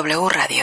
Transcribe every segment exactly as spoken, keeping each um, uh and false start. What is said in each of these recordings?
W Radio.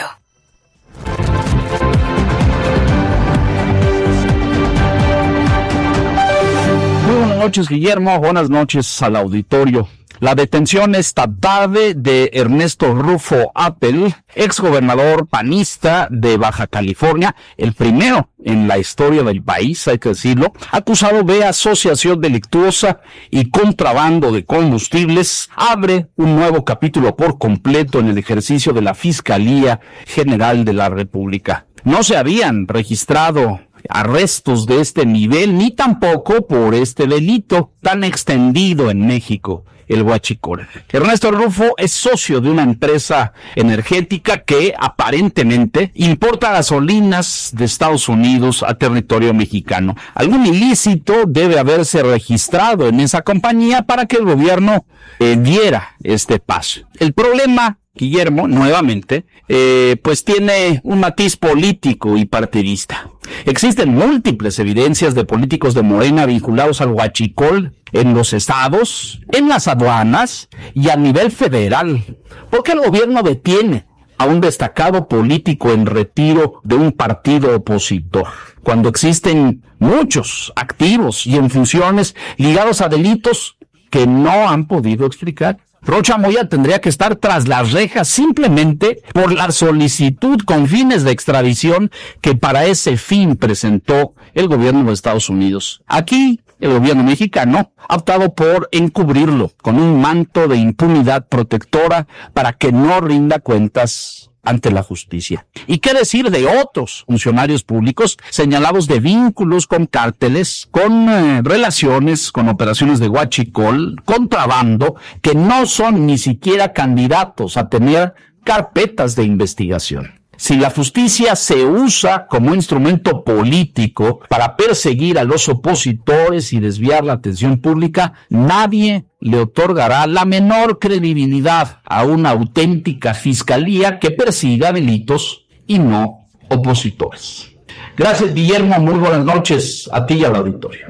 Muy buenas noches, Guillermo. Buenas noches al auditorio. La detención esta tarde de Ernesto Rufo Appel, exgobernador panista de Baja California, el primero en la historia del país, hay que decirlo, acusado de asociación delictuosa y contrabando de combustibles, abre un nuevo capítulo por completo en el ejercicio de la Fiscalía General de la República. No se habían registrado arrestos de este nivel, ni tampoco por este delito tan extendido en México, el huachicol. Ernesto Rufo es socio de una empresa energética que aparentemente importa gasolinas de Estados Unidos a territorio mexicano. Algún ilícito debe haberse registrado en esa compañía para que el gobierno eh, diera este paso. El problema, Guillermo, nuevamente, eh, pues tiene un matiz político y partidista. Existen múltiples evidencias de políticos de Morena vinculados al huachicol en los estados, en las aduanas y a nivel federal. ¿Por qué el gobierno detiene a un destacado político en retiro de un partido opositor, cuando existen muchos activos y en funciones ligados a delitos que no han podido explicar? Rocha Moya tendría que estar tras las rejas simplemente por la solicitud con fines de extradición que para ese fin presentó el gobierno de Estados Unidos. Aquí, el gobierno mexicano ha optado por encubrirlo con un manto de impunidad protectora para que no rinda cuentas ante la justicia. ¿Y qué decir de otros funcionarios públicos señalados de vínculos con cárteles, con eh, relaciones con operaciones de huachicol, contrabando, que no son ni siquiera candidatos a tener carpetas de investigación? Si la justicia se usa como instrumento político para perseguir a los opositores y desviar la atención pública, nadie le otorgará la menor credibilidad a una auténtica fiscalía que persiga delitos y no opositores. Gracias, Guillermo. Muy buenas noches a ti y al auditorio.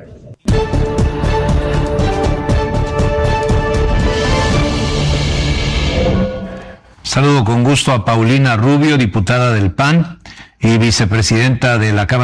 Saludo con gusto a Paulina Rubio, diputada del P A N y vicepresidenta de la Cámara